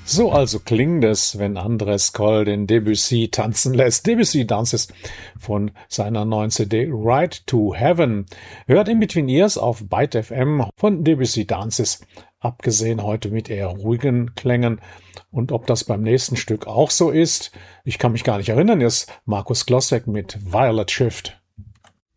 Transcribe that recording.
So also klingt es, wenn Andres Koll den Debussy tanzen lässt. Debussy Dances von seiner neuen CD Ride to Heaven. Hört In Between Ears auf Byte FM von Debussy Dances. Abgesehen heute mit eher ruhigen Klängen. Und ob das beim nächsten Stück auch so ist, ich kann mich gar nicht erinnern, ist Markus Klossek mit Violet Shift.